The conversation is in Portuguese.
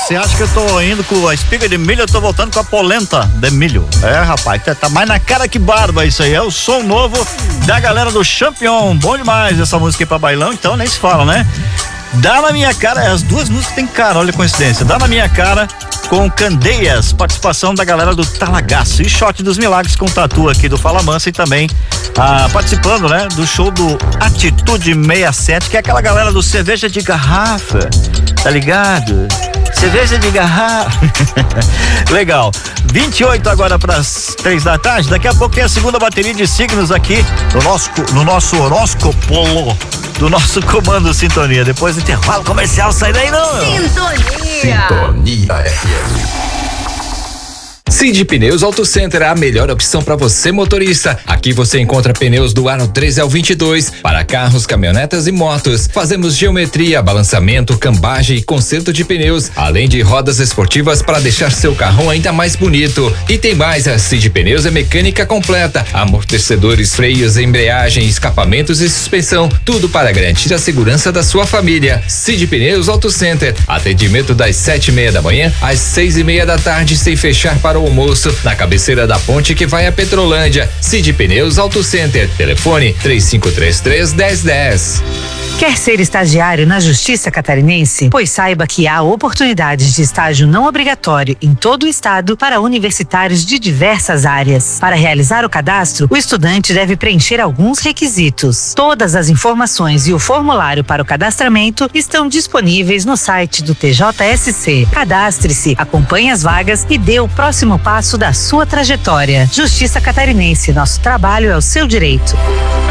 Você acha que eu tô indo com a espiga de milho, eu tô voltando com a polenta de milho. Rapaz, tá mais na cara que barba isso aí. É o som novo da galera do Champion. Bom demais essa música aí pra bailão, então nem se fala, né? Dá na minha cara, as duas músicas tem cara, olha a coincidência. Dá na minha cara com Candeias, participação da galera do Talagaço, e Shot dos Milagres com Tatu aqui do Fala Mansa, e também participando, né, do show do Atitude 67, que é aquela galera do cerveja de garrafa, tá ligado? Cerveja de garrafa. Legal. 28 agora para as 3 da tarde. Daqui a pouco tem a segunda bateria de signos aqui no nosso horóscopo do nosso Comando Sintonia. Depois do intervalo comercial, sai daí não. Sintonia FM. Cid Pneus Auto Center é a melhor opção para você, motorista. Aqui você encontra pneus do aro 13 ao 22 para carros, caminhonetas e motos. Fazemos geometria, balançamento, cambagem e conserto de pneus, além de rodas esportivas para deixar seu carrão ainda mais bonito. E tem mais, a Cid Pneus é mecânica completa, amortecedores, freios, embreagem, escapamentos e suspensão, tudo para garantir a segurança da sua família. Cid Pneus Auto Center, atendimento das 7:30 da manhã às 6:30 da tarde, sem fechar para o almoço, na cabeceira da ponte que vai a Petrolândia. Cid Pneus Auto Center, telefone 3533-1010. Quer ser estagiário na Justiça Catarinense? Pois saiba que há oportunidades de estágio não obrigatório em todo o estado para universitários de diversas áreas. Para realizar o cadastro, o estudante deve preencher alguns requisitos. Todas as informações e o formulário para o cadastramento estão disponíveis no site do TJSC. Cadastre-se, acompanhe as vagas e dê o próximo passo da sua trajetória. Justiça Catarinense, nosso trabalho é o seu direito.